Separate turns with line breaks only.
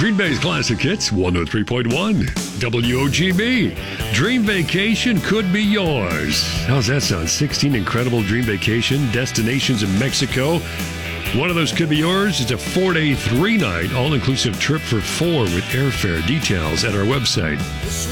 Green Bay's Classic Hits, 103.1 WOGB. Dream vacation could be yours. How's that sound? 16 incredible dream vacation destinations in Mexico. One of those could be yours. It's a 4-day, 3-night, all-inclusive trip for 4 with airfare. Details at our website.